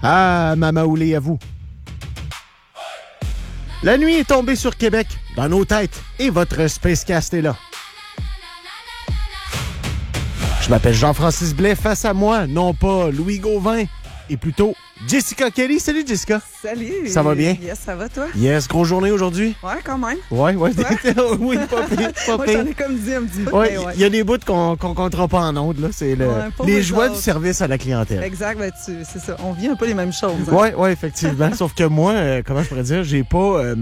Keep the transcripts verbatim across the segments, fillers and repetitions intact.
Ah, Mama Oulé, à vous. La nuit est tombée sur Québec, dans nos têtes, et votre Spacecast est là. Je m'appelle Jean-Francis Blais, face à moi, non pas Louis Gauvin, et plutôt Jessica Kelly. Salut Jessica. Salut. Ça va bien? Yes, ça va toi? Yes, grosse journée aujourd'hui? Ouais, quand même. Ouais, ouais. ouais. oui, pas pire, pas Moi, pire. j'en ai comme dit un petit peu. Ouais, il mais ouais. y a des bouts qu'on qu'on comptera pas en ondes, là. C'est le, Ouais, pas les vous joies autres. du service à la clientèle. Exact, ben, tu, c'est ça. On vit un peu les mêmes choses. Hein. Ouais, ouais, effectivement. Sauf que moi, euh, comment je pourrais dire, j'ai pas euh,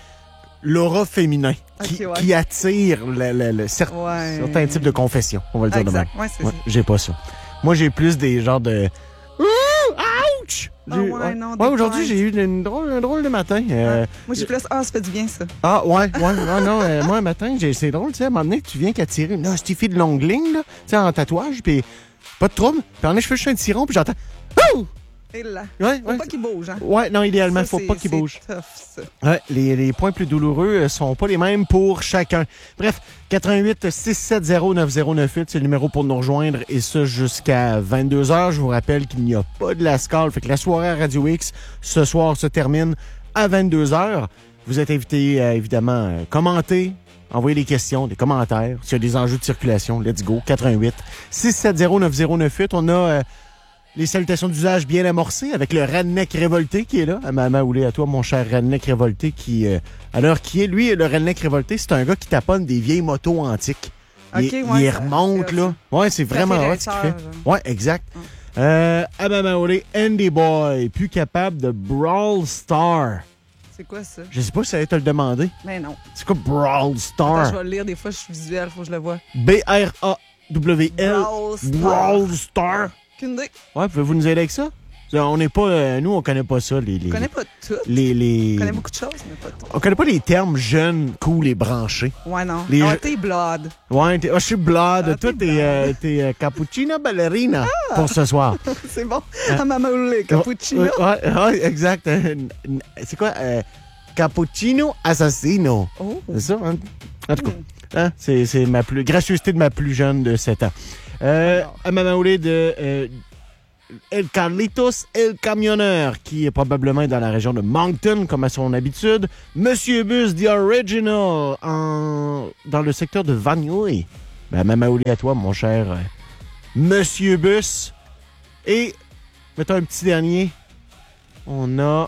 l'aura féminin qui, Ok, ouais. qui attire le, le, le cer- Ouais. certains types de confessions, on va le dire Exact, de même. ouais, c'est Ouais, ça. j'ai pas ça. Moi, j'ai plus des genres de... Ouh, ouch! Ah J'ai- ouais, non, ouais, des aujourd'hui, plaintes. j'ai eu une drôle, un drôle de matin. Euh, Moi, j'ai plus. Ah, ça fait du bien, ça. Ah, ouais, ouais, ouais, non, euh, moi, un matin, j'ai, c'est drôle, tu sais, à un moment donné, tu viens qu'à tirer, là, cette fille de longue ligne, là, tu sais, en tatouage, puis pas de trouble, puis en est, je fais juste un tiron, puis j'entends, ouh! Et là. Ouais, Faut ouais. pas qu'il bouge, hein. Ouais, non, idéalement, Ça, faut c'est- pas qu'il c'est bouge. tough, ça. Ouais, les, les points plus douloureux euh, sont pas les mêmes pour chacun. Bref, quatre un huit, six sept zéro, neuf zéro neuf huit, c'est le numéro pour nous rejoindre, et ça jusqu'à vingt-deux heures. Je vous rappelle qu'il n'y a pas de la scale, fait que la soirée à Radio X, ce soir, se termine à vingt-deux heures. Vous êtes invités, euh, évidemment, à commenter, envoyer des questions, des commentaires. S'il y a des enjeux de circulation, let's go, quatre un huit, six sept zéro, neuf zéro neuf huit. On a... euh, les salutations d'usage bien amorcées avec le Redneck Révolté qui est là. À Maman Oulé, à toi, mon cher Redneck Révolté, qui, euh, à l'heure qui est, lui, le Redneck Révolté, c'est un gars qui taponne des vieilles motos antiques. Il, Ok, ouais, il ça- remonte, c'est là. Ouais, c'est vraiment hot ce qu'il fait. Préféresseur, Ouais, exact. Euh, à Maman Oulé, Andy Boy, plus capable de Brawl Star. C'est quoi, ça? Je sais pas si ça allait te le demander. Mais non. C'est quoi Brawl Star? Attends, je vais le lire. Des fois, je suis visuel. Faut que je le vois. B R A W L. Brawl Star. Brawl Star. Aucune idée. Ouais, pouvez-vous nous aider avec ça? On n'est pas... euh, nous, on connaît pas ça, les... les Je connais pas tout. les, les... Je connais beaucoup de choses, mais pas tout. On connaît pas les termes jeunes, cool et branchés. Ouais, non. Les Ah, jeux- t'es blood. Ouais, t'es, oh, je suis blood. Ah, Toi, t'es t'es, euh, t'es euh, cappuccino ballerina pour ce soir. C'est bon. À Maman Oulé, cappuccino. Ouais, ouais, ouais, exact. Euh, n- C'est quoi? Euh, cappuccino assassino. Oh. C'est ça, hein? En tout cas, hein, c'est, c'est ma plus... gracieuseté de ma plus jeune de sept ans. Euh, Alors. à Maman Oulé de... euh, El Carlitos El Camionneur, qui est probablement dans la région de Moncton, comme à son habitude. Monsieur Bus, The Original, en... dans le secteur de Vanier. Ben, Maman Oulé à toi, mon cher euh, Monsieur Bus. Et, mettons un petit dernier. On a...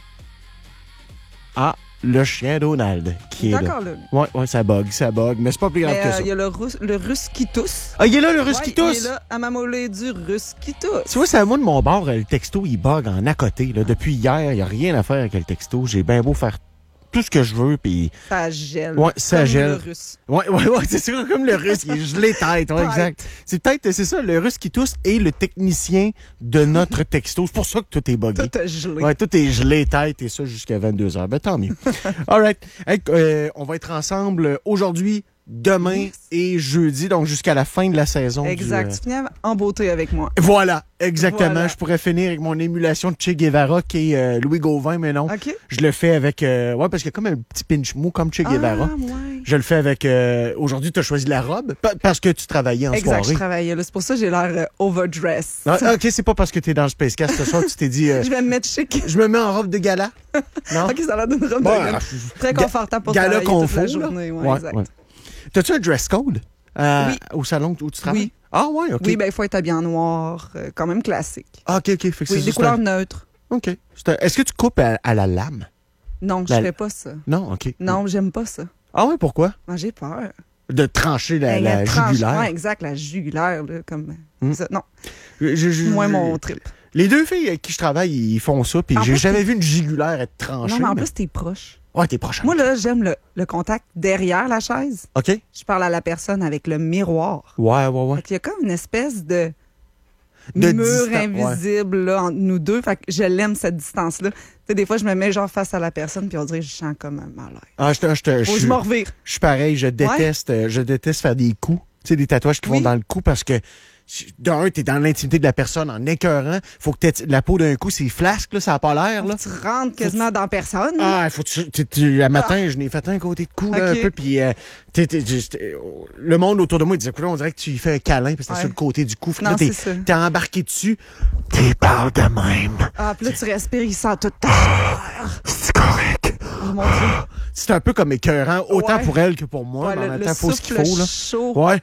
Ah, le chien Donald, qui est là. D'accord, là. Ouais, ouais, ça bug, ça bug, mais c'est pas plus grave Mais que euh, ça. il y a le russe, le russe qui tousse. Ah, il est là, le russe Ouais, qui Il tousse! est là, à Maman Oulé du russe qui tousse. Tu vois, c'est à moi de mon bord, le texto, il bug en à côté. Là. Depuis hier, il n'y a rien à faire avec le texto. J'ai bien beau faire tout ce que je veux, puis... Ça gèle. Ouais, ça Comme gèle. le russe. Ouais, ouais, ouais, c'est sûr, comme le russe, il est gelé tête, ouais, Tête. exact. C'est peut-être, c'est ça, le russe qui tousse est le technicien de notre texto. C'est pour ça que tout est buggé. Tout a gelé. Ouais, tout est gelé tête, et ça jusqu'à vingt-deux heures. Ben, tant mieux. All right. Hey, euh, on va être ensemble aujourd'hui, demain Yes. et jeudi, donc jusqu'à la fin de la saison. du, Exact. euh, Tu finis en beauté avec moi. Voilà, exactement. Voilà. Je pourrais finir avec mon émulation de Che Guevara qui est euh, Louis Gauvin, mais non. OK? Je le fais avec... euh, ouais, parce qu'il y a comme un petit pinch mou comme Che Guevara. Ah, ouais. Je le fais avec... euh, aujourd'hui, tu as choisi la robe pa- parce que tu travaillais en Exact, je soirée. travaillais là. C'est pour ça que j'ai l'air euh, overdress. Ah, OK, c'est pas parce que tu es dans le Spacecast ce soir que tu t'es dit... euh, Je vais me mettre chic. je me mets en robe de gala. Non? OK, ça a l'air d'une robe Bon, de gala. Très ga- confortable pour gala travailler toute confort, la là. journée. Ouais, Ouais, exact. ouais. T'as-tu un dress code euh, Oui. au salon où tu travailles? Oui. Ah ouais, OK. Oui, ben il faut être habillé en noir, euh, quand même classique. Ah, OK, OK. Fait que c'est Oui, des juste couleurs un- neutres. OK. C'est un- Est-ce que tu coupes à, à la lame? Non, je La- fais pas ça. Non, OK. Non, j'aime pas ça. Ah ouais, pourquoi? Moi, j'ai peur. De trancher la, Hey, la tranche- jugulaire. Ouais, exact, la jugulaire, là, comme Hmm. ça. Non, Je- je- je- moins je- mon trip. Les deux filles avec qui je travaille, ils font ça, puis En j'ai plus, jamais t'es- vu une jugulaire être tranchée. Non, mais en mais- plus, t'es proche. Ouais, t'es prochain. Moi, là, j'aime le, le contact derrière la chaise. OK? Je parle à la personne avec le miroir. Ouais, ouais, ouais. Fait qu'il y a comme une espèce de, De mur distan- invisible là, entre nous deux. Fait que je l'aime, cette distance-là. Tu sais, des fois, je me mets genre face à la personne, puis on dirait que je sens comme un malaise. Ah, je te- je te- je Faut que je suis me revire. je suis pareil, je déteste, euh, je déteste faire des coups. Tu sais, des tatouages qui Oui. vont dans le cou parce que d'un, t'es dans l'intimité de la personne en écœurant. Faut que t'aies la peau d'un coup, c'est flasque, là, ça a pas l'air, là. Tu rentres quasiment tu... dans personne. Ah, faut que tu, tu, tu, le matin, ah. je n'ai fait un côté de cou, là, okay. un peu, puis euh, t'es, t'es, t'es, le monde autour de moi, il disait, on dirait que tu lui fais un câlin, parce que t'es ouais. sur le côté du cou. Non, là, t'es, t'es embarqué dessus. T'es parles de même. Ah, puis là, tu respires, il sent toute ta chair. C'est correct. Oh mon Dieu. C'est un peu comme écœurant, autant ouais. pour elle que pour moi. Ouais, mais en le, même temps, il faut ce qu'il faut. Là. Chaud. Ouais.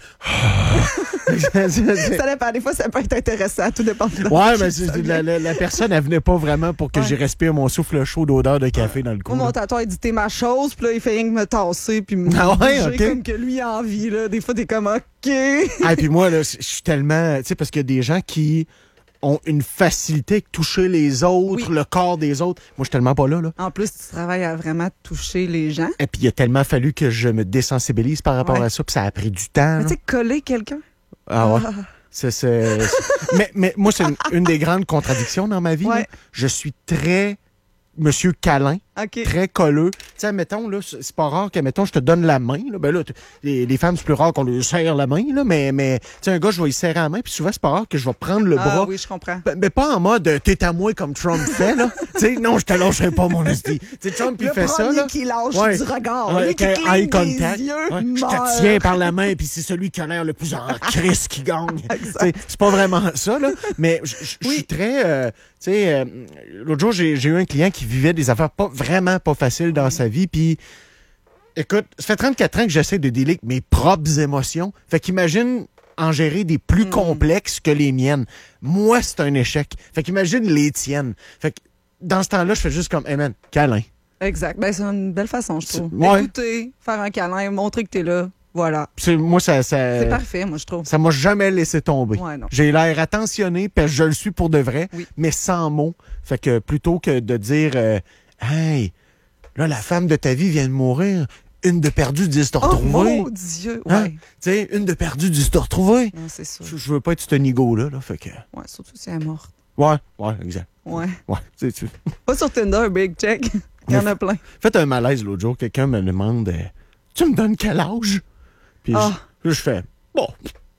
Ça dépend. Des fois, ça peut être intéressant. Tout dépend de ouais, mais c'est, la, la, la personne, elle venait pas vraiment pour que ouais. j'y respire mon souffle chaud d'odeur de café dans le cou. Moi, mon tatoueur, il dit t'es ma chose, puis là, il fait rien que me tasser, puis me ah ouais, bouger okay. comme que lui a envie. Là. Des fois, t'es comme OK. Ah, puis moi, là, je suis tellement. Tu sais, parce qu'il y a des gens qui ont une facilité avec toucher les autres, oui. le corps des autres. Moi, je suis tellement pas là, là. En plus, tu travailles à vraiment toucher les gens. Et puis, il a tellement fallu que je me désensibilise par rapport ouais. à ça, puis ça a pris du temps. Mais tu sais, coller quelqu'un. Ah ouais. Ah. C'est, c'est, c'est... mais, mais moi, c'est une, une des grandes contradictions dans ma vie. Ouais. Je suis très monsieur câlin, okay. très colleux. Tu sais, mettons, là, c'est pas rare que, mettons, je te donne la main. Là, ben là, les, les femmes, c'est plus rare qu'on lui serre la main, là, mais, mais tu sais, un gars, je vais lui serrer la main, puis souvent, c'est pas rare que je vais prendre le ah, bras. oui, je comprends. Ben, mais pas en mode « t'es à moi » comme Trump fait, là. Tu sais, non, je te lâcherai pas, mon esti. Tu sais, Trump, il fait ça, là. Le qui lâche ouais. du regard, ouais, lui qui cligne eye contact. des yeux, ouais. Je te tiens par la main, puis c'est celui qui a l'air le plus en crise qui gagne. C'est pas vraiment ça, là. Mais je oui. suis très... Euh, tu sais, euh, l'autre jour, j'ai, j'ai eu un client qui vivait des affaires pas vraiment pas faciles dans sa vie, puis écoute, ça fait trente-quatre ans que j'essaie de dealer avec mes propres émotions. Fait qu'imagine en gérer des plus mm. complexes que les miennes. Moi, c'est un échec. Fait qu'imagine les tiennes. Fait que dans ce temps-là, je fais juste comme, hey man, câlin. Exact. Ben, c'est une belle façon, je trouve. Ouais. Écouter, faire un câlin, montrer que t'es là. Voilà. C'est, moi, ça, ça, c'est parfait, moi, je trouve. Ça m'a jamais laissé tomber. Ouais, non. J'ai l'air attentionné, parce que je le suis pour de vrai, oui. mais sans mots. Fait que plutôt que de dire, euh, hey, là, la femme de ta vie vient de mourir, une de perdue, dix de retrouvée. Oh mon Dieu, ouais. Hein? Tu sais, une de perdue, dix de retrouvée. Non, c'est sûr. Je, je veux pas être ce nigo-là, là, fait que... Ouais, surtout si elle est morte. Ouais, ouais, exact. Ouais. Ouais, c'est tu. Pas sur Tinder, big check. Il y en a plein. Faites un malaise l'autre jour, quelqu'un me demande, euh, tu me donnes quel âge? Puis oh. je, je fais, bon,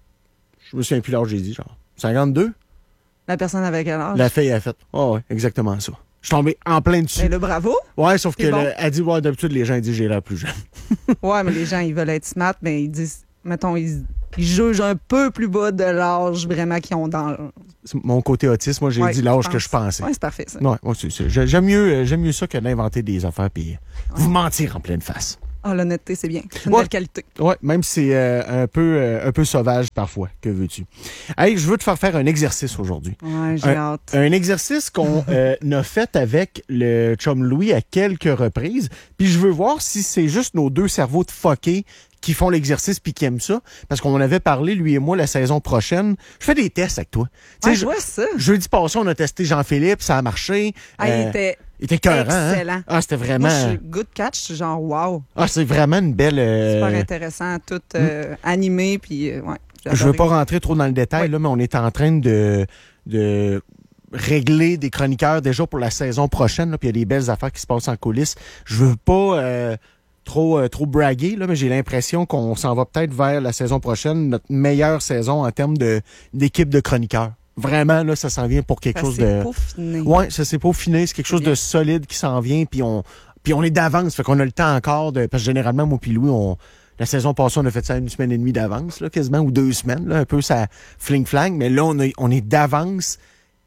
je me souviens plus l'âge, j'ai dit, genre, cinquante-deux? La personne avec quel âge? La fille a fait, oh ouais, exactement ça. Je suis tombé en plein dessus. Mais le bravo. Ouais, sauf qu'elle bon. a dit, ouais, d'habitude, les gens ils disent, j'ai l'air plus jeune. Ouais, mais les gens, ils veulent être smart, mais ils disent, mettons, ils, ils jugent un peu plus bas de l'âge vraiment qu'ils ont dans... C'est mon côté autiste, moi, j'ai ouais, dit l'âge je que je pensais. Ouais, c'est parfait, ça. Ouais, ouais c'est, c'est, j'aime, mieux, j'aime mieux ça que d'inventer des affaires puis ouais. vous mentir en pleine face. Ah, oh, l'honnêteté, c'est bien. C'est une ouais. belle qualité. Oui, même si c'est euh, un, peu, euh, un peu sauvage parfois. Que veux-tu? Hey, je veux te faire faire un exercice aujourd'hui. Ouais, j'ai un, hâte. Un exercice qu'on euh, a fait avec le chum Louis à quelques reprises. Puis je veux voir si c'est juste nos deux cerveaux de fuckés qui font l'exercice puis qui aiment ça. Parce qu'on en avait parlé, lui et moi, la saison prochaine. Je fais des tests avec toi. Ouais, je vois ça. Jeudi passé, on a testé Jean-Philippe, ça a marché. Ah, euh, il était... Il était écœurant, excellent. Hein? Ah, c'était vraiment... Moi, je suis good catch, genre wow. Ah, c'est vraiment une belle... Euh... Super intéressant, tout euh, mm. animé, puis euh, ouais. Je veux pas rentrer trop dans le détail, ouais. là, mais on est en train de... de... régler des chroniqueurs déjà pour la saison prochaine, là, puis il y a des belles affaires qui se passent en coulisses. Je veux pas... Euh... trop euh, trop braguer, là, mais j'ai l'impression qu'on s'en va peut-être vers la saison prochaine, notre meilleure saison en termes de d'équipe de chroniqueurs. Vraiment, là, ça s'en vient pour quelque ça chose de... de... peaufiné. Ouais, ça s'est peaufiné. C'est quelque c'est chose bien. de solide qui s'en vient, puis on puis on est d'avance. Fait qu'on a le temps encore de... Parce que généralement, moi puis Louis, on... la saison passée, on a fait ça une semaine et demie d'avance, là, quasiment, ou deux semaines, là, un peu ça fling-flang. Mais là, on, a... on est d'avance.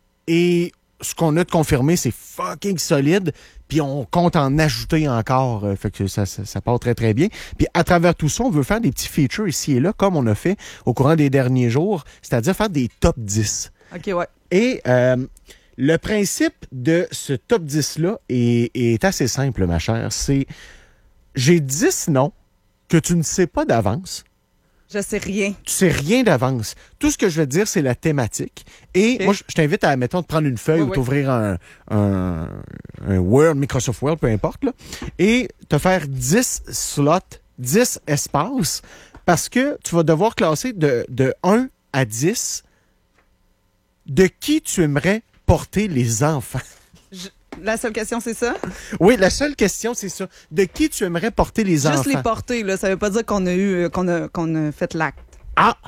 Et ce qu'on a de confirmé, c'est fucking solide. Puis on compte en ajouter encore. Euh, fait que ça, ça, ça part très, très bien. Puis à travers tout ça, on veut faire des petits features ici et là, comme on a fait au courant des derniers jours, c'est-à-dire faire des top dix. OK, ouais. Et euh, le principe de ce top dix-là est, est assez simple, ma chère. C'est, j'ai dix noms que tu ne sais pas d'avance. Je sais rien. Tu sais rien d'avance. Tout ce que je vais te dire, c'est la thématique. Et okay. moi, je t'invite à, mettons, de prendre une feuille oui, ou oui. t'ouvrir un, un, un Word, Microsoft Word, peu importe, là, et te faire dix slots, dix espaces, parce que tu vas devoir classer de, de un à dix de qui tu aimerais porter les enfants. Je... La seule question, c'est ça? Oui, la seule question, c'est ça. De qui tu aimerais porter les Juste enfants? Juste les porter, là. Ça veut pas dire qu'on a eu, qu'on a, qu'on a fait l'acte. Ah!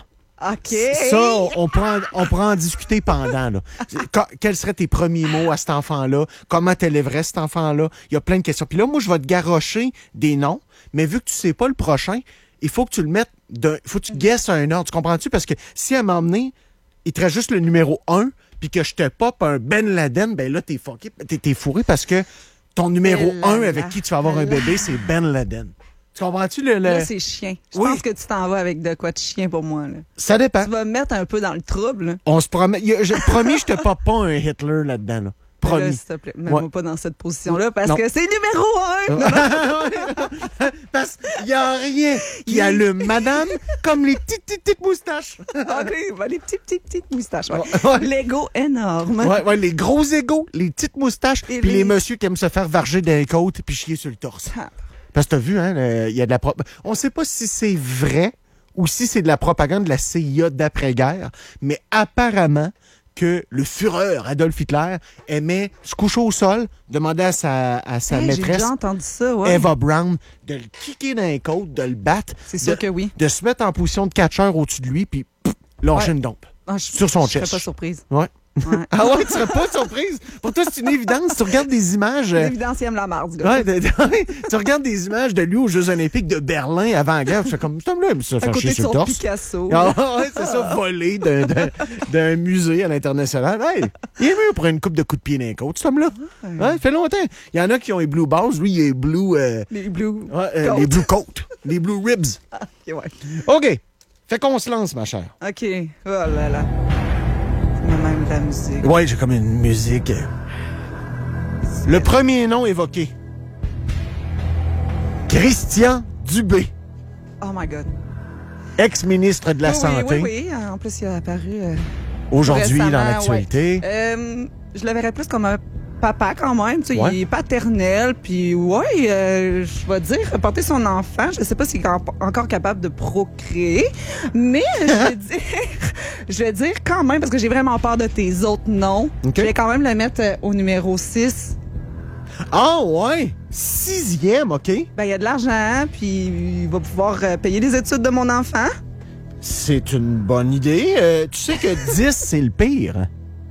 OK. Ça, on, on, pourra en, on pourra en discuter pendant. Là. Quand- quels seraient tes premiers mots à cet enfant-là? Comment t'élèverais cet enfant-là? Il y a plein de questions. Puis là, moi, je vais te garrocher des noms, mais vu que tu sais pas le prochain, il faut que tu le mettes, il faut que tu guesses un ordre. Tu comprends-tu? Parce que si à un moment donné, il te reste juste le numéro un, puis que je te pop un Ben Laden, ben là, t'es fucké, t'es, t'es fourré parce que ton numéro Eh là un là, avec qui tu vas avoir un là. bébé, c'est Ben Laden. Tu comprends-tu le... le- Là, c'est chien. Je Oui. pense que tu t'en vas avec de quoi de chien pour moi. Là. Ça dépend. Tu vas me mettre un peu dans le trouble. Là. On se promet. il y a- je, promis, je te pop pas un Hitler là-dedans. Là. Là, Promis. s'il te plaît, mets-moi Ouais. pas dans cette position-là parce Non. que c'est numéro un. Parce qu'il n'y a rien qui allume madame comme les petites, petites, petites moustaches. OK, ben, les petits, petits, petites moustaches. Ouais. Ouais. L'ego énorme. Ouais, ouais, les gros égaux, les petites moustaches, Et puis les... les- messieurs qui aiment se faire varger des côtes puis chier sur le torse. Ah. Parce que t'as vu, hein, le- il y a de la pro... On sait pas si c'est vrai ou si c'est de la propagande de la C I A d'après-guerre, mais apparemment que le Führer Adolf Hitler aimait se coucher au sol, demander à sa, à sa Hey, J'ai maîtresse, déjà entendu ça, ouais. Eva Brown, de le kicker dans les côtes, de le battre, C'est sûr de, que oui. de se mettre en position de catcheur au-dessus de lui, puis pff, lâcher Ouais. une dompe. Ah, je, Sur son je serais chest. pas surprise. Ouais. Ouais. Ah ouais, tu serais pas surprise? Pour toi, c'est une évidence. Tu regardes des images... euh, L'évidence, il aime la marde, là. Ouais, de- de- ouais, tu regardes des images de lui aux Jeux Olympiques de Berlin avant-guerre, tu fais comme, cet homme-là aime ça À faire côté chier de sur le son torse. Picasso. Ah ouais, c'est ça, volé d'un- d'un d'un musée à l'international. Hey, il est mieux pour une coupe de coups de pied dans les côtes, cet homme-là. Ouais, ça fait longtemps. Il y en a qui ont les blue balls, lui, il a les blue, euh, Les blues. ouais, euh, Côtes. les blue coats, les blue ribs. Ok, ouais. OK. Fait qu'on se lance, ma chère. OK. Oh là là. C'est même de la musique. Ouais, j'ai comme une musique. euh. Le premier nom évoqué. Christian Dubé, Oh my God. ex-ministre de la oui, Santé. Oui, oui, oui. En plus, il a apparu euh, Aujourd'hui, dans récemment, l'actualité. ouais. Euh, je le verrais plus comme un papa quand même. Tu sais, Ouais. il est paternel. Puis, ouais, euh, je vais dire, porter son enfant, je sais pas s'il est en- encore capable de procréer, mais je vais dire, je vais dire quand même, parce que j'ai vraiment peur de tes autres noms, OK. je vais quand même le mettre euh, au numéro six. Ah ouais! Sixième, OK. Ben, il y a de l'argent, puis il va pouvoir euh, payer les études de mon enfant. C'est une bonne idée. Euh, tu sais que dix, c'est le pire.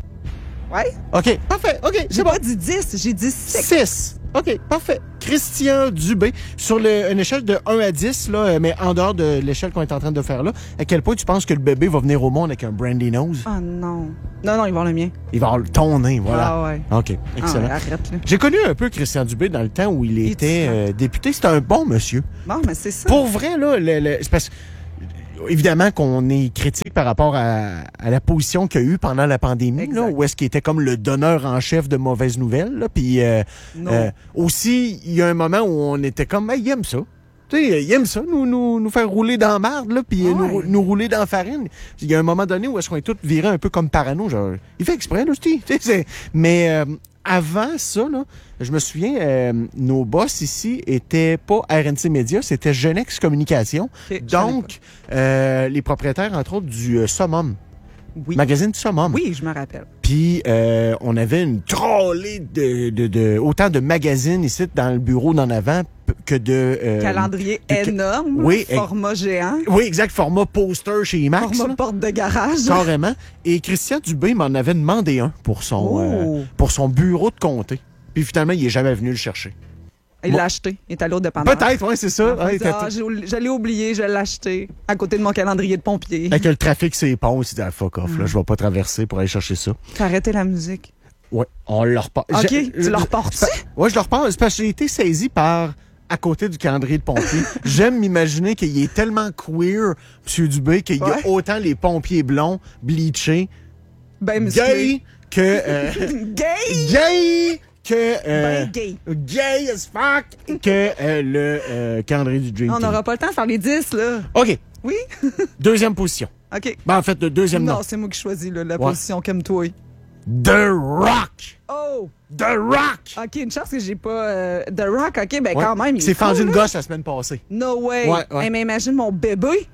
Ouais. OK, parfait. OK, J'ai c'est bon. pas dit dix, j'ai dit six. six. OK, parfait. Christian Dubé, sur le- une échelle de un à dix, là, euh, mais en dehors de l'échelle qu'on est en train de faire là, à quel point tu penses que le bébé va venir au monde avec un brandy nose? Oh non. Non, non, ils vont le mien. Il va avoir ton nez, voilà. Ah ouais. OK, excellent. Ah ouais, arrête, là. J'ai connu un peu Christian Dubé dans le temps où il Il était est euh, député. C'était un bon monsieur. Bon, mais c'est ça. Pour vrai, là, le, le- c'est parce évidemment qu'on est critique par rapport à, à la position qu'il a eue pendant la pandémie, Exact. là, où est-ce qu'il était comme le donneur en chef de mauvaises nouvelles. Là, puis euh, Non. euh, aussi, il y a un moment où on était comme, hey, il aime ça. Tu sais, il aime ça, nous, nous, nous faire rouler dans la marde, là, puis Ouais. nous, nous rouler dans la farine. Il y a un moment donné où est-ce qu'on est tous virés un peu comme parano. Genre, il fait exprès, là, tu sais, c'est- Mais euh, avant ça, là, je me souviens, euh, nos boss ici étaient pas R N C Média, c'était Genex Communication. Ok, je savais Donc, euh, les propriétaires, entre autres, du euh, Summum, Oui. magazine du Summum. Oui, je me rappelle. Puis, euh, on avait une trollée de, de, de, autant de magazines ici dans le bureau d'en avant p- que de... euh, Calendrier de ca- énorme. Oui, ex- Format géant. Oui, exact, format poster chez IMAX. Format là. porte de garage. Carrément. Et Christian Dubé m'en avait demandé un pour son, Oh. euh, pour son bureau de comté. Puis finalement, il est jamais venu le chercher. Il Bon. l'a acheté. Il est allé au dépanneur. Peut-être, oui, c'est ça. Ah, Ouais, il a dit, t'as- ah, j'ai oubli- je l'ai oublié, je l'ai acheté. À côté de mon calendrier de pompier. Avec le trafic, c'est ponts, il s'est dit, ah, fuck off, Mm. là, je vais pas traverser pour aller chercher ça. T'as arrêté la musique. Ouais, on le repart. OK, J'ai- tu le reportes-tu? Ouais, je le repars. C'est parce que j'ai été saisi par à côté du calendrier de pompier. J'aime m'imaginer qu'il est tellement queer, M. Dubé, qu'il y a Ouais. autant les pompiers blonds, bleachés, Ben musclé. gay, que... euh, Gay! gay, que... euh, Ben gay. gay as fuck, que euh, le euh, calendriye du Dream On Team. n'aura pas le temps de faire les dix, là. OK. Oui? Deuxième position. OK. Ben, en fait, le deuxième nom. Non, c'est moi qui choisis là, la Ouais. position comme toi. The Rock. Oh! The Rock. OK, une chance que j'ai pas... euh, The Rock, OK, ben Ouais. quand même, il Il s'est est fendu cool, une là. gosse la semaine passée. No way! Ouais, ouais. Hey, mais imagine mon bébé,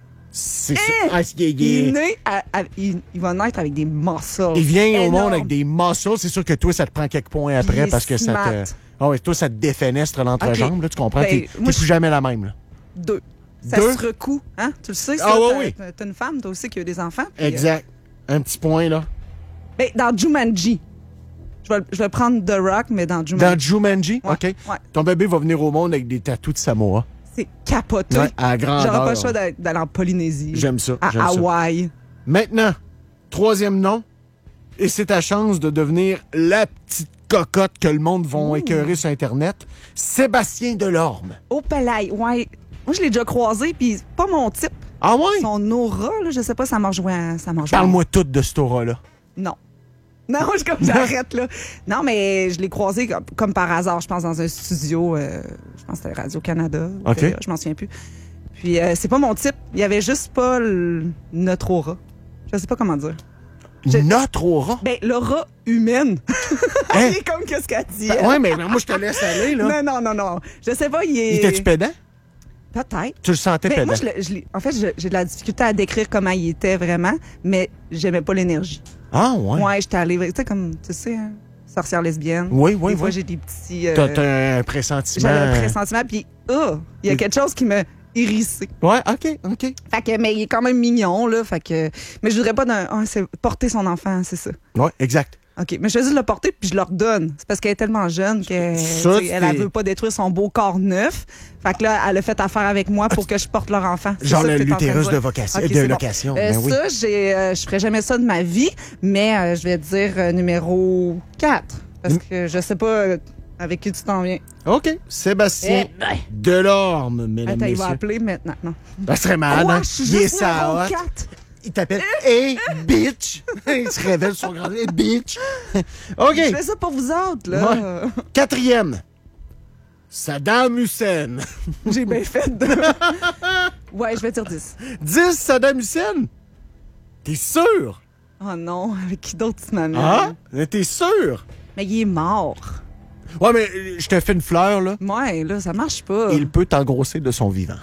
C'est Eh! ah, c'est- il, il, est il- né à- à- il, il va naître avec des muscles. il vient au énormes. monde avec des muscles. C'est sûr que toi, ça te prend quelques points Il après est parce que ça te. smart. Ah ouais, toi, ça te défenestre l'entrejambe, Ok. là, tu comprends? Ben, T'es moi, t'es je- plus jamais la même, là. Deux. Ça Deux. se recoue, hein? Tu le sais, ça? Ah, ouais, t'as, oui. T'as une femme, toi aussi, qui a eu des enfants. Puis, Exact. Un petit point, là. euh, ben, dans Jumanji. Je vais, je vais prendre The Rock, mais dans Jumanji. Dans Jumanji, Ouais, OK. ouais. Ton bébé va venir au monde avec des tatous de Samoa. C'est capoté. Ouais, à grandeur. J'aurais pas le choix d'aller d'aller en Polynésie. J'aime ça, À j'aime ça. Hawaï. Maintenant, troisième nom, et c'est ta chance de devenir la petite cocotte que le monde va écœurer sur Internet, Sébastien Delorme. Au Palais, ouais. Moi, je l'ai déjà croisé, puis c'est pas mon type. Ah ouais? Son aura, là, je sais pas, ça m'a rejoint. Ça m'a rejoint. Parle-moi tout de cet aura-là. Non. Non, je comme j'arrête là. Non, mais je l'ai croisé comme, comme par hasard, je pense, dans un studio. Euh, je pense que c'était Radio-Canada. OK. T V A, je m'en souviens plus. Puis euh, c'est pas mon type. Il y avait juste pas le- notre aura. Je sais pas comment dire. Je- Notre aura? Ben, l'aura humaine. Hein? Il est comme qu'est-ce qu'elle dit. Ben, ouais, mais moi, je te laisse aller, là. Non, non, non, non. Je sais pas, il est... Il était-tu pédant? Peut-être. Tu le sentais Ben, pédant? moi, je, l'ai- je l'ai- en fait, je- j'ai de la difficulté à décrire comment il était vraiment, mais j'aimais pas l'énergie. Ah, ouais. Ouais, j'étais allée, tu sais, comme, tu sais, hein, sorcière lesbienne. Oui, oui, Des fois, oui. j'ai des petits... euh, T'as t'as un pressentiment. J'avais un pressentiment, puis oh, il y a Oui. quelque chose qui me hérissé. Ouais, OK, OK. Fait que, mais il est quand même mignon, là, fait que... Mais je voudrais pas d'un... Ah, c'est porter son enfant, c'est ça. Ouais, exact. OK, mais je choisis de le porter, puis je le redonne. C'est parce qu'elle est tellement jeune qu'elle Ça, tu sais, elle, elle c'est- veut pas détruire son beau corps neuf. Fait que là, elle a fait affaire avec moi pour que je porte leur enfant. C'est Genre ça le que t'es en train l'utérus de, dire. vocation, OK, de c'est bon. location. Euh, Ben oui. Ça, j'ai, euh, je ferais jamais ça de ma vie, mais euh, je vais dire euh, numéro quatre. Parce Mm. que je sais pas euh, avec qui tu t'en viens. OK. Sébastien Eh ben. Delorme, mesdames, Attends, il va messieurs. appeler maintenant. Non. Ça serait malade, Quoi? hein? Je suis Il est juste ça numéro hot. quatre. Il t'appelle Hey, bitch! Il se révèle sur grand Hey, bitch! OK. Je fais ça pour vous autres, là. Quatrième. Saddam Hussein. J'ai bien fait. De... ouais, je vais dire dix. dix, Saddam Hussein? T'es sûr? Oh non, avec qui d'autre tu m'amènes? Ah? T'es sûr? Mais il est mort. Ouais, mais euh, je te fais une fleur, là. Ouais, là, ça marche pas. Il peut t'engrosser de son vivant.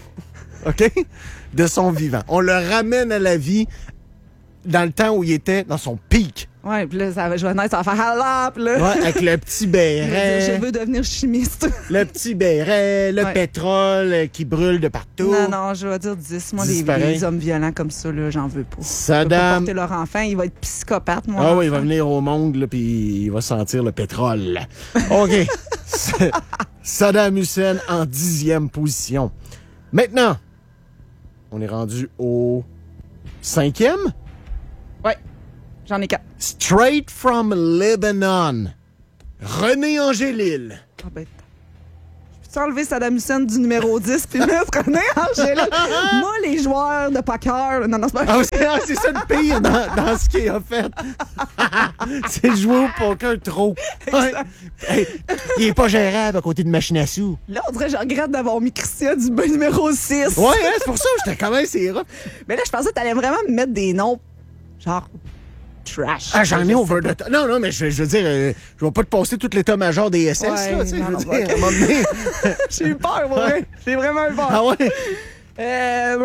OK? De son vivant. On le ramène à la vie dans le temps où il était dans son pic. Ouais, puis là, ça va, je vais naître, ça va faire halap, là. Ouais, avec le petit Je veux dire, je béret, veux devenir chimiste. le petit béret, le Ouais. pétrole euh, qui brûle de partout. Non, non, je vais dire dix. Moi, dix les, pareil. les hommes violents comme ça, là, j'en veux pas. Je peux pas Saddam. porter leur enfant, il va être psychopathe, moi. Ah oui, il va venir au monde, là, puis il va sentir le pétrole. OK. S- Saddam Hussein en dixième position. Maintenant, on est rendu au cinquième. Ouais, j'en ai quatre. Straight from Lebanon. René Angélil. Ah ben, peux-tu enlever Saddam Hussein du numéro dix puis mettre René Angélil? Moi, les joueurs de poker... Non, non, c'est pas... Ah, c'est ah, c'est ça le pire dans, dans ce qu'il a fait. C'est jouer au poker trop. Ouais. Hey, il est pas gérable à côté de machine à sous. Là, on dirait que je regrette d'avoir mis Christian du B numéro six. Ouais, hein, c'est pour ça que j'étais quand même c'est rough. Mais là, je pensais que t'allais vraiment me mettre des noms genre trash. Ah, j'en Je ai sais over pas. the top. Non, non, mais je, je veux dire, euh, je vais pas te passer tout l'état-major des S S, Ouais, là, tu sais, je non, veux non, dire, ok. à un moment donné. J'ai eu peur, moi. Ouais. J'ai vraiment eu peur. Ah ouais? Euh...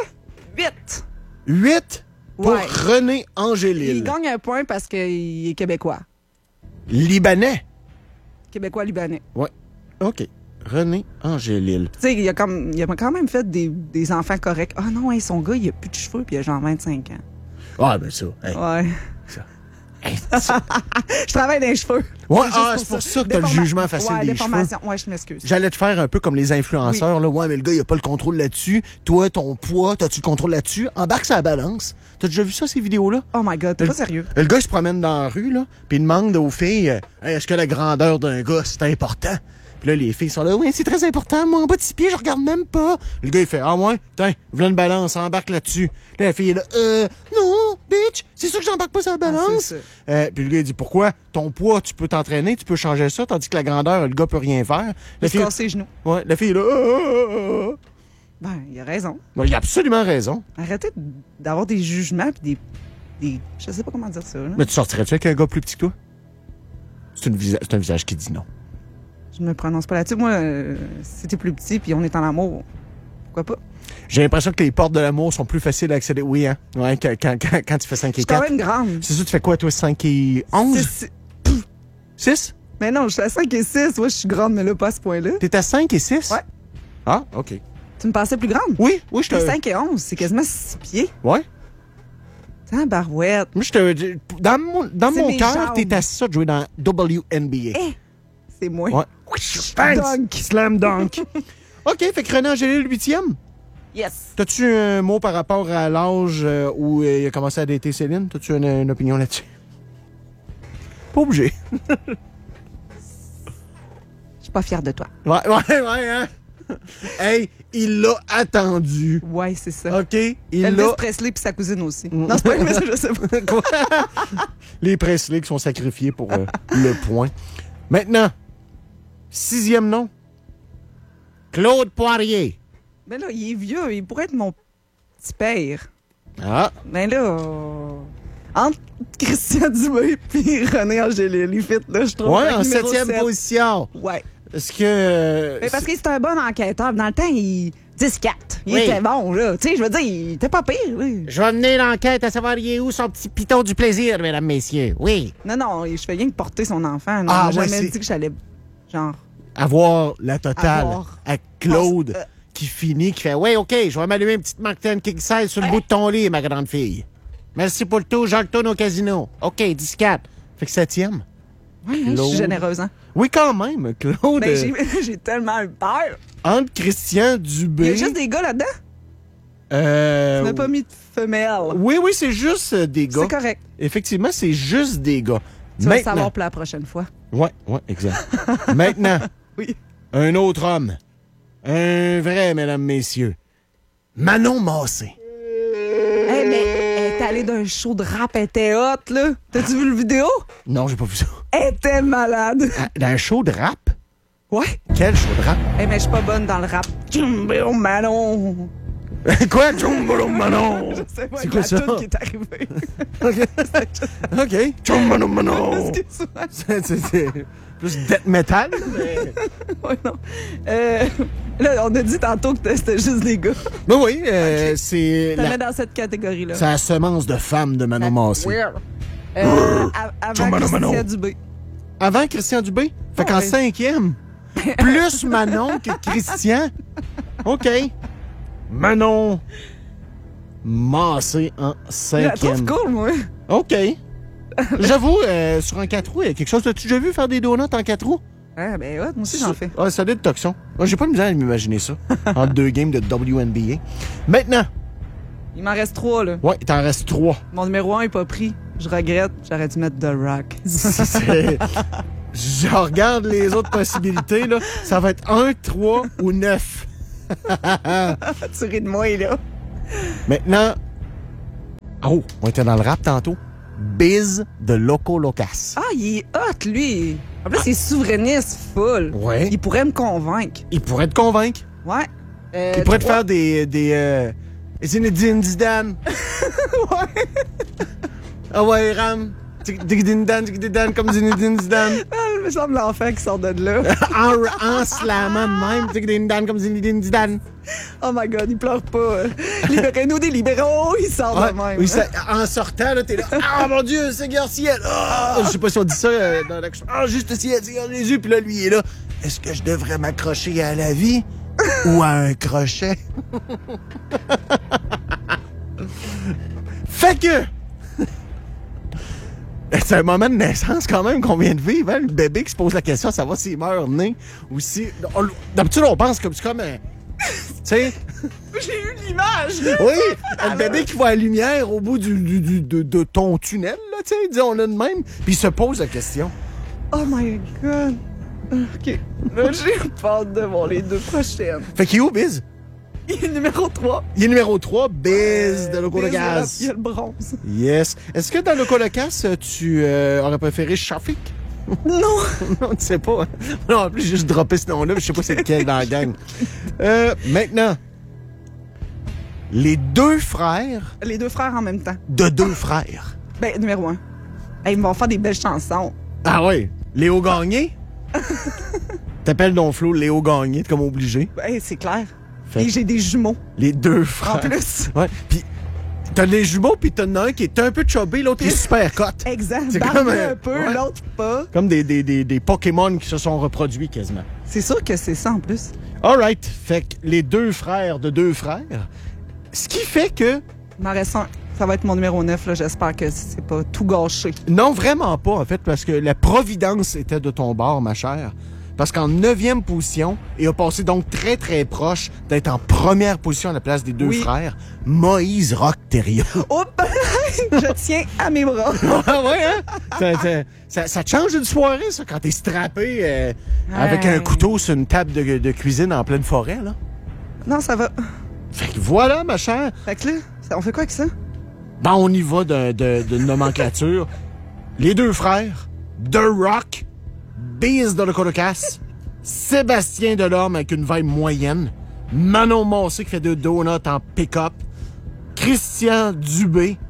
Vite. huit pour Ouais. René Il Angélil. gagne un point parce qu'il est québécois. Libanais. Québécois-libanais. Ouais. OK. René Angélil. Tu sais, il a, comme, il a quand même fait des, des enfants corrects. Ah non, hey, son gars, il a plus de cheveux puis il a genre vingt-cinq ans. Ah, ben ça. Hey. Ouais. Ça. Hey, ça. Je travaille dans les cheveux. Ouais, juste ah, c'est pour ça que t'as le Déforma- jugement facile ouais, des déformation. Ouais, je m'excuse. J'allais te faire un peu comme les influenceurs, là. Ouais, mais le gars, il a pas le contrôle là-dessus. Toi, ton poids, t'as-tu le contrôle là-dessus? Embarque sur la balance. T'as déjà vu ça, ces vidéos-là? Oh my God, t'es Le- pas sérieux. Le gars, il se promène dans la rue, là, puis il demande aux filles, euh, Hey, est-ce que la grandeur d'un gars, c'est important? Puis là, les filles sont là, oui, c'est très important. Moi, en bas de six pieds, je regarde même pas. Le gars, il fait, ah ouais, tiens, voilà une balance, embarque là-dessus. Là, la fille est là, euh, non, bitch, c'est sûr que j'embarque pas sur la balance. Ah, c'est ça. Euh, puis le gars, il dit, pourquoi? Ton poids, tu peux t'entraîner, tu peux changer ça, tandis que la grandeur, le gars peut rien faire. La Il se fille, casse les genoux. ouais, la fille est là, ah, ah, ah, ah. Ben, il a raison. Ouais, il a absolument raison. Arrêtez d'avoir des jugements puis des, des... Je sais pas comment dire ça, là. Mais tu sortirais-tu avec un gars plus petit que toi? C'est, une visa- c'est un visage qui dit non. Je me prononce pas là-dessus. Moi, euh, si t'es plus petit puis on est en amour, pourquoi pas? J'ai l'impression que les portes de l'amour sont plus faciles à accéder. Oui, hein? Ouais, quand, quand, quand, quand tu fais cinq Je et suis quand quatre. même grande. C'est ça, tu fais quoi, toi, cinq et onze? C'est- c'est- six? Mais non, je suis à cinq et six. Ouais, je suis grande, mais là, pas à ce point-là. T'es à cinq et six? Ouais. Ah, OK. Tu me pensais plus grande? Oui, oui, je te... cinq et onze, c'est quasiment six pieds. Ouais. C'est un barouette. Moi, je te... Dans mon, dans C'est mon mes cœur, jambes. t'es assis ça de jouer dans W N B A. Eh, c'est moi. Ouais. Thanks. Dunk. Slam dunk. OK, fait que René Angélil, le huitième. Yes. T'as-tu un mot par rapport à l'âge euh, où euh, il a commencé à dater Céline? T'as-tu une, une opinion là-dessus? Pas obligé. Je suis pas fière de toi. Ouais, ouais, ouais, hein? Hey, il l'a attendu. Ouais, c'est ça. OK? Il Elvis l'a... Presley puis sa cousine aussi. Non, c'est pas Elvis, je sais pas. Quoi? Les Presley qui sont sacrifiés pour euh, le point. Maintenant, sixième nom. Claude Poirier. Mais là, il est vieux. Il pourrait être mon petit père. Ah. Mais là, euh, entre Christian Dubé puis René Angélil, il fit, là, je trouve. Ouais, avec en numéro septième sept. position. Ouais. Est-ce que... euh, Mais parce que c'est un bon enquêteur. Dans le temps, il... dix quatre. Il Oui. était bon, là. Tu sais, je veux dire, il était pas pire, oui. Je vais mener l'enquête à savoir il est où son petit piton du plaisir, mesdames, messieurs. Oui. Non, non, je fais rien que porter son enfant. Non, Ah, il m'a ouais, jamais c'est- dit que j'allais, genre... Avoir la totale Avoir. à Claude Ah, euh. qui finit, qui fait « Ouais, OK, je vais m'allumer une petite Martin King size sur le bout de ton lit, ma grande fille. Merci pour le tout, je le tourne au casino. OK, dix quatre. » Fait que septième. Ouais, je Claude. suis généreuse, hein. Oui, quand même, Claude. Ben, euh, j'ai, j'ai tellement eu peur. entre Christian Il y Dubé... a juste des gars là-dedans. euh, Tu n'as pas mis de femelle. Oui, oui, c'est juste euh, des gars. C'est correct. Effectivement, c'est juste des gars. Tu vas le Maintenant... savoir pour la prochaine fois. Ouais, ouais, exact. Maintenant, Oui. un autre homme. Un vrai, mesdames, messieurs. Manon Massé. Hey, mais elle est allée d'un show de rap, elle était hot, là. T'as-tu vu le vidéo? Non, j'ai pas vu ça. Elle était malade. Ah, dans un show de rap? Ouais. Quel show de rap? Hey, mais je suis pas bonne dans le rap. Jumbo Manon. Quoi? Jumbo Manon? Je sais pas, C'est avec quoi la ça? toune qui est arrivée. OK. OK. Jumbo Manon. Excuse-moi. C'est c'est- c'est plus death metal, mais... Ouais, non. Euh, là, on a dit tantôt que c'était juste des gars. Mais oui, euh, c'est Ça la, met dans cette catégorie-là. c'est la semence de femme de Manon Massé. Weird. Euh, av- avant Jumbo Manon. Christian Dubé. Avant Christian Dubé? Fait qu'en Ouais. cinquième, plus Manon que Christian. OK. Manon Massé en Je la trouve cinquième. cool, moi. OK. J'avoue, euh, sur un quatre roues, il y a quelque chose. As-tu déjà vu faire des donuts en quatre roues? Ah, ben ouais, moi aussi j'en fais. Ah, ça doit être toxon. Moi, j'ai pas de misère à m'imaginer ça. Entre deux games de W N B A. Maintenant, Il m'en reste trois, là. ouais, il t'en reste trois. Mon numéro un est pas pris. Je regrette. J'aurais dû mettre The Rock. C'est- Je regarde les autres possibilités, là. Ça va être un, trois ou neuf. tu ris de moi, là. Maintenant, oh, on était dans le rap tantôt. Biz de Loco Locas. Ah, il est hot, lui. En plus, il est souverainiste, full. Ouais. Il pourrait me convaincre. Il pourrait te convaincre. Ouais. Euh, Il pourrait te trois- faire des... des euh, Zinedine Zidane. Ouais. Ah ouais, Ram. Zinedine Zidane, Zidane comme Zinedine Zidane. Ah, il me semble l'enfant qui sort de là. en, en slammant de même. Zinedine Zidane comme Zinedine Zidane. Oh my God, il pleure pas. Libérez-nous des libéraux, il sort Ouais, de même. oui, ça- en sortant, là, t'es là. Ah, mon Dieu, Seigneur ciel. Ah, je sais pas si on dit ça euh, dans l'action. Ah, juste ciel, Seigneur Jésus. Puis là, lui, il est là. Est-ce que je devrais m'accrocher à la vie ou à un crochet? Fait que. C'est un moment de naissance quand même qu'on vient de vivre, hein? Le bébé qui se pose la question à savoir s'il meurt né ou si. on- D'habitude, on pense comme c'est comme un. Tu sais? J'ai eu l'image. Oui, le bébé qui voit la lumière au bout du, du- du- de, de ton tunnel, là, tu sais, disons-le de même, puis il se pose la question. Oh my God. OK. Là, j'ai peur de voir les deux prochaines. Fait qu'il est où, Biz? Il est numéro trois. Il est numéro trois, Biz de Loco Biz, Locas. Il y a le bronze. Yes. Est-ce que dans Loco Locas, tu euh, aurais préféré Shafik? Non. Non, tu sais pas. hein? Non, en plus, j'ai juste droppé ce nom-là, mais je sais pas c'est lequel dans la gang. Euh, maintenant, les deux frères Les deux frères en même temps. de deux frères. Ben, numéro un. Hey, ils vont faire des belles chansons. Ah oui, Léo Gagné? T'appelles donc Flo Léo Gagné, t'es comme obligé. Ben, c'est clair. Fait Et j'ai des jumeaux. les deux frères. En plus. Ouais. Puis t'as les jumeaux, puis t'en as un qui est un peu chubby, l'autre qui est super cote. Exact. C'est Barbu comme un- un peu, ouais. l'autre pas. Comme des, des, des, des Pokémon qui se sont reproduits quasiment. C'est sûr que c'est ça en plus. All right. Fait que les deux frères de deux frères. Ce qui fait que... Il m'en reste un. Ça va être mon numéro neuf, là. J'espère que c'est pas tout gâché. Non, vraiment pas, en fait, parce que la providence était de ton bord, ma chère. Parce qu'en neuvième position, et a passé donc très, très proche d'être en première position à la place des deux Oui. frères, Moïse Rock-Thériault. Oh, je tiens à mes bras. Ah ouais, hein? Ça, ça, ça, ça te change une soirée, ça, quand t'es strappé euh, avec un Ouais. couteau sur une table de, de cuisine en pleine forêt, là. Non, ça va. Fait que voilà, ma chère. Fait que là, ça- on fait quoi avec ça? Ben, on y va de, de, de nomenclature. Les deux frères, The Rock, Biz de Colocasse, Sébastien Delorme avec une vibe moyenne, Manon Massé qui fait deux donuts en pick-up, Christian Dubé,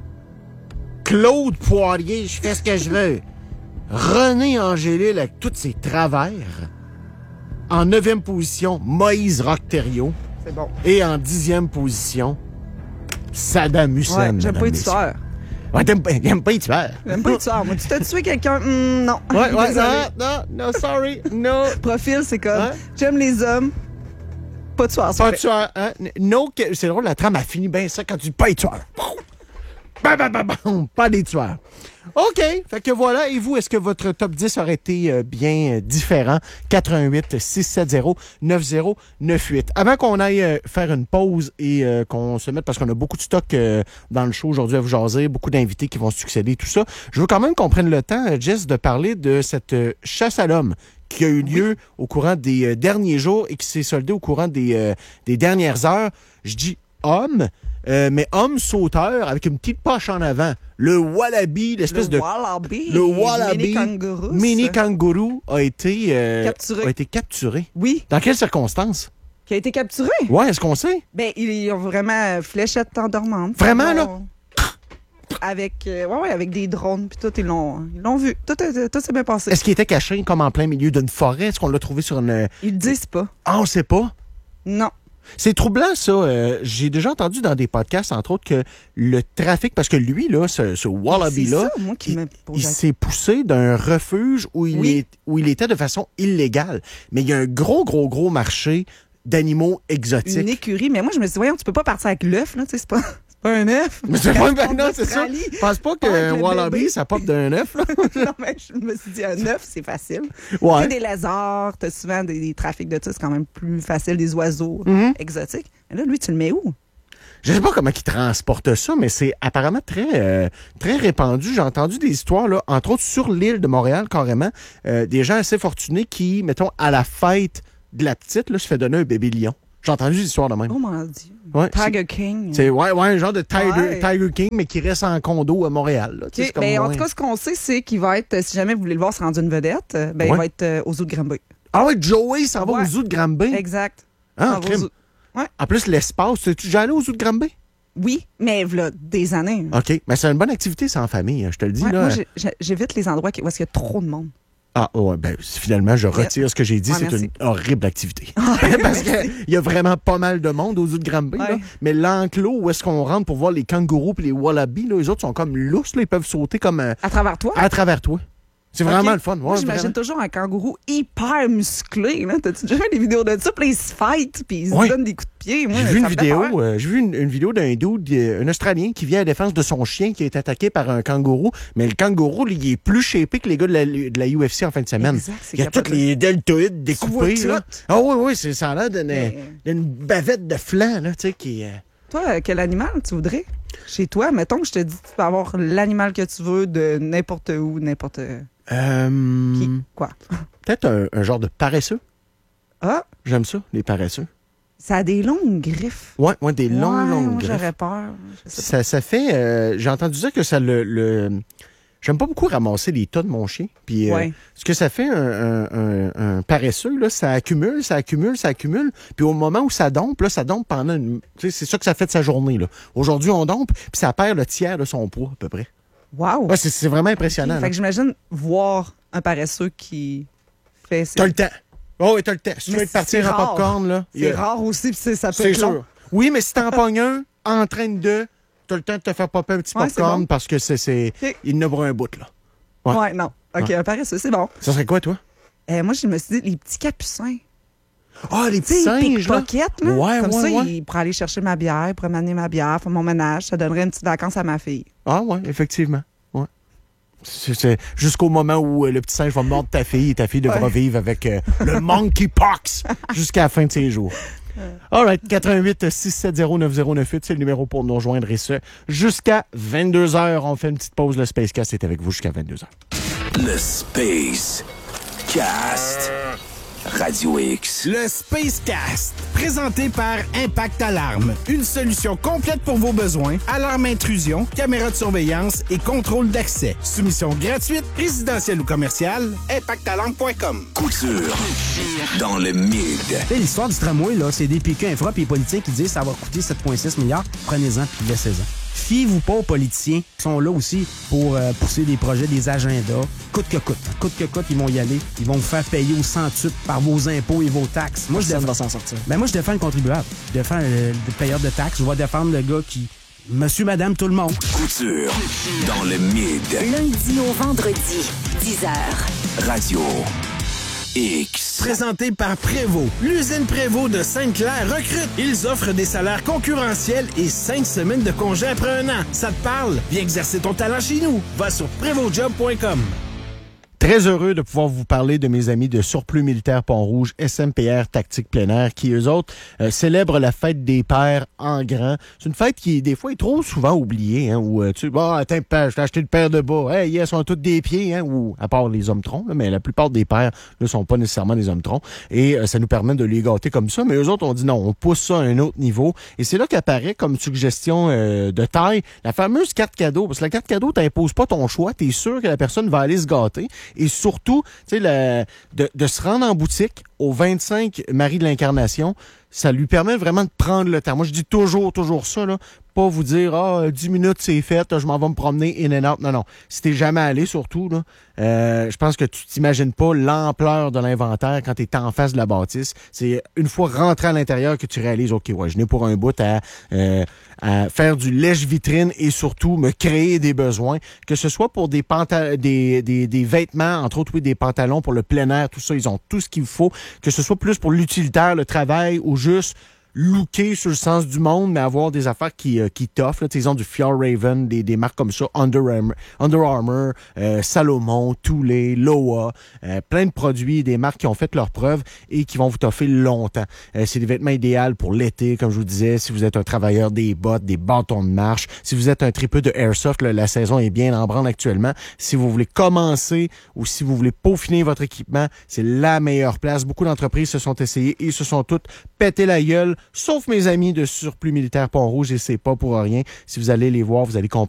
Claude Poirier, je fais ce que je veux, René Angélil avec tous ses travers, en neuvième position, Moïse Rock-Thériault, C'est bon. et en dixième position, Saddam Hussein. Ouais, j'aime mesdames, pas les messieurs. tueurs. Ouais, t'aimes pas, t'aimes pas les tueurs. J'aime pas les tueurs. Moi, tu t'as tué quelqu'un? Hmm, non. Ouais, ouais, Désolé. non, non, non, sorry, no. Profil, c'est comme, Ouais. j'aime les hommes, pas de tueurs. ça Pas de fait. tueurs, hein? No, que- c'est drôle, la trame a fini bien ça quand tu dis pas les tueurs. Bam, bam, bam, bam, pas des tueurs. OK, fait que voilà. Et vous, est-ce que votre top dix aurait été euh, bien euh, différent? quatre un huit, six sept zéro, neuf zéro neuf huit. Avant qu'on aille euh, faire une pause et euh, qu'on se mette, parce qu'on a beaucoup de stock euh, dans le show aujourd'hui à vous jaser, beaucoup d'invités qui vont succéder, tout ça, je veux quand même qu'on prenne le temps, euh, Jess, de parler de cette euh, chasse à l'homme qui a eu lieu au courant des euh, derniers jours et qui s'est soldée au courant des, euh, des dernières heures. Je dis homme, euh, mais homme sauteur avec une petite poche en avant. Le wallaby, l'espèce Le de... wallaby. Le wallaby Mini kangourou. mini ça. kangourou a été, euh, Capturé. a été capturé. Oui, Dans quelles circonstances? qui a été capturé. Ouais, est-ce qu'on sait? Ben, ils ont vraiment euh, fléchette endormante. Vraiment, là? Bon. Avec, euh, ouais, ouais, avec des drones, puis tout, ils l'ont, ils l'ont vu. Tout, euh, tout s'est bien passé. Est-ce qu'il était caché comme en plein milieu d'une forêt? Est-ce qu'on l'a trouvé sur une... Ils le disent pas. Ah, on sait pas. Non. C'est troublant, ça. Euh, j'ai déjà entendu dans des podcasts, entre autres, que le trafic... Parce que lui, là, ce, ce C'est wallaby-là, ça, moi, qui il, me il pose la- s'est poussé d'un refuge où il, Oui. est, où il était de façon illégale. Mais il y a un gros, gros, gros marché d'animaux exotiques. une écurie. Mais moi, je me suis dit, voyons, tu peux pas partir avec l'œuf, là, tu sais, c'est pas, c'est pas un œuf. Mais c'est pas ben En non, c'est ça. Australie. Je pense pas Pas avec qu'un le wallaby, bébé. ça pop d'un œuf, là. Non, mais je me suis dit, un œuf, c'est facile. Tu Ouais. sais, des lézards, t'as souvent des, des trafics de ça, c'est quand même plus facile, des oiseaux Mhm. exotiques. Mais là, lui, tu le mets où? Je sais pas comment ils transportent ça, mais c'est apparemment très, euh, très répandu. J'ai entendu des histoires, là, entre autres sur l'île de Montréal, carrément, euh, des gens assez fortunés qui, mettons, à la fête de la petite, là, se fait donner un bébé lion. J'ai entendu des histoires de même. Oh mon Dieu. Ouais, Tiger King. C'est ouais, ouais, un genre de Tiger, Ouais. Tiger King, mais qui reste en condo à Montréal. Là. Tu sais, OK, c'est comme ben, en moins- tout cas, ce qu'on sait, c'est qu'il va être, si jamais vous voulez le voir se rendre une vedette, euh, ben, Ouais. il va être euh, aux zoo de Granby. Ah ouais, Joey s'en va Ouais. au zoo de Granby. Exact. Ah, S'en va crime. aux zoo. En plus, l'espace, tu es déjà allé au zoo de Granby? Oui, mais là, des années. OK. Mais c'est une bonne activité, ça, en famille, hein, je te le dis. Ouais, là. moi, j'ai- j'ai- j'évite les endroits qui- où est-ce qu'il y a trop de monde. Ah, ouais, ben, finalement, je retire ce que j'ai dit. Ouais, c'est merci. une horrible activité. Parce qu'il y a vraiment pas mal de monde aux zoo de Granby. là. Ouais. Mais l'enclos où est-ce qu'on rentre pour voir les kangourous et les wallabies, là, les autres sont comme lousses. Là, ils peuvent sauter comme euh, À travers toi? à travers toi. C'est vraiment Ok. le fun. Moi, Ouais, j'imagine vraiment. toujours un kangourou hyper musclé. Là. T'as-tu déjà vu des vidéos de ça? Puis là, ils se fight, puis ils Ouais. se donnent des coups de pied. Moi, J'ai ça vu une me fait vidéo, peur. euh, j'ai vu une, une vidéo d'un dude, euh, un Australien qui vient à la défense de son chien qui a été attaqué par un kangourou. Mais le kangourou, lui, il est plus shapé que les gars de la, de la U F C en fin de semaine. Exact, c'est Il y a capable toutes les deltoïdes découpés. vois Là. tout. Ah oui, oui, c'est, ça a l'air d'une, Mais- d'une bavette de flanc, là, tu sais, qui... euh, Toi, euh, quel animal tu voudrais? Chez toi, mettons que je te dis tu peux avoir l'animal que tu veux de n'importe où, n'importe euh, qui. Quoi? peut-être un, un genre de paresseux. Ah, J'aime ça, les paresseux. ça a des longues griffes. Ouais, ouais, des longues, Ouais, longues moi, griffes. j'aurais peur. Je sais Ça, ça fait... euh, j'ai entendu dire que ça le... le j'aime pas beaucoup ramasser les tas de mon chien. Puis, pas. euh, Ouais. ce que ça fait, un, un- un- un paresseux, là, ça accumule, ça accumule, ça accumule. Puis au moment où ça dompe, là, ça dompe pendant une... tu sais, c'est ça que ça fait de sa journée. Là. Aujourd'hui, on dompe, puis ça perd le tiers de son poids, à peu près. Wow. Ouais, c'est, c'est vraiment impressionnant. Fait là. que j'imagine voir un paresseux qui fait ses- T'as le temps. Oh, oui, t'as le temps. Si tu Mais veux te partir c'est en rare. popcorn, là... il y C'est a- rare aussi, puis c'est- ça peut C'est être long. sûr. Oui, mais si t'en pognes un en train de t'as le temps de te faire popper un petit Ouais, popcorn c'est bon. parce que c'est, c'est... Ok. il n'y en a pour un bout, là. Ouais. Ouais, non. OK, Ouais. paresseux, c'est bon. Ça serait quoi, toi? Euh, moi, je me suis dit, les petits capucins. Ah, les Tu petits sais, les singes, là. pickpockets, là. Ouais, Comme ouais, ça, ouais. il pourrait aller chercher ma bière, il pourrait m'amener ma bière, faire mon ménage. Ça donnerait une petite vacance à ma fille. Ah, ouais, effectivement. Ouais. C'est, c'est jusqu'au moment où euh, le petit singe va mordre ta fille et ta fille devra Ouais. vivre avec euh, le monkeypox jusqu'à la fin de ses jours. All right, quatre un huit, six sept zéro, neuf zéro neuf huit, c'est le numéro pour nous rejoindre et ce, jusqu'à vingt-deux heures. On fait une petite pause. Le Space Cast est avec vous jusqu'à vingt-deux heures. Le Space Cast. Radio X. Le Space Cast, présenté par Impact Alarme. Une solution complète pour vos besoins. Alarme intrusion, caméra de surveillance et contrôle d'accès. Soumission gratuite, résidentielle ou commerciale. impact alarme point com. Couture. Dans le mid. Tu sais, l'histoire du tramway, là, c'est des P Q Infra et les politiciens qui disent que ça va coûter sept virgule six milliards. Prenez-en puis laissez-en. Fiez-vous pas aux politiciens qui sont là aussi pour euh, pousser des projets, des agendas. Coûte que coûte. Coûte que coûte, ils vont y aller. Ils vont vous faire payer au centuple par vos impôts et vos taxes. Moi, je Personne défends... va s'en sortir. Ben, moi, je défends le contribuable. Je défends le, le payeur de taxes. Je vais défendre le gars qui... Monsieur, madame, tout le monde. Couture. Dans le mid. Lundi au vendredi, dix heures. Radio X. Présenté par Prévost. L'usine Prévost de Sainte-Claire recrute. Ils offrent des salaires concurrentiels et cinq semaines de congé après un an. Ça te parle? Viens exercer ton talent chez nous. Va sur prévost job point com. Très heureux de pouvoir vous parler de mes amis de Surplus Militaire Pont-Rouge, S M P R Tactique Plein Air, qui, eux autres, euh, célèbrent la fête des pères en grand. C'est une fête qui, des fois, est trop souvent oubliée, hein, où, euh, tu sais, bon, attends, je t'ai acheté le père de bas. Hey, ils sont tous des pieds, hein, ou, à part les hommes troncs, là, mais la plupart des pères ne sont pas nécessairement des hommes troncs. Et euh, ça nous permet de les gâter comme ça. Mais eux autres, on dit non, on pousse ça à un autre niveau. Et c'est là qu'apparaît comme suggestion euh, de taille la fameuse carte cadeau. Parce que la carte cadeau, t'imposes pas ton choix. T'es sûr que la personne va aller se gâter. Et surtout, tu sais, le- de, de se rendre en boutique au vingt-cinq Marie de l'Incarnation, ça lui permet vraiment de prendre le temps. Moi, je dis toujours, toujours ça, là. Pas vous dire, ah, dix minutes, c'est fait, je m'en vais me promener in and out. Non, non. Si t'es jamais allé, surtout, là, euh, je pense que tu t'imagines pas l'ampleur de l'inventaire quand t'es en face de la bâtisse. C'est une fois rentré à l'intérieur que tu réalises, OK, ouais, je n'ai pour un bout à, euh, à faire du lèche-vitrine et surtout me créer des besoins, que ce soit pour des, panta- des, des, des vêtements, entre autres, oui, des pantalons pour le plein air, tout ça, ils ont tout ce qu'il faut, que ce soit plus pour l'utilitaire, le travail ou juste looker sur le sens du monde, mais avoir des affaires qui, euh, qui t'offrent. Là, ils ont du Fjallraven, des, des marques comme ça, Under Armour, Under Armour euh, Salomon, Thule, Loa, euh, plein de produits, des marques qui ont fait leurs preuves et qui vont vous toffer longtemps. Euh, c'est des vêtements idéaux pour l'été, comme je vous disais, si vous êtes un travailleur des bottes, des bâtons de marche, si vous êtes un tripeux de airsoft, là, la saison est bien en branle actuellement. Si vous voulez commencer ou si vous voulez peaufiner votre équipement, c'est la meilleure place. Beaucoup d'entreprises se sont essayées et se sont toutes pété la gueule, sauf mes amis de Surplus Militaire Pont-Rouge, et c'est pas pour rien. Si vous allez les voir, vous allez comprendre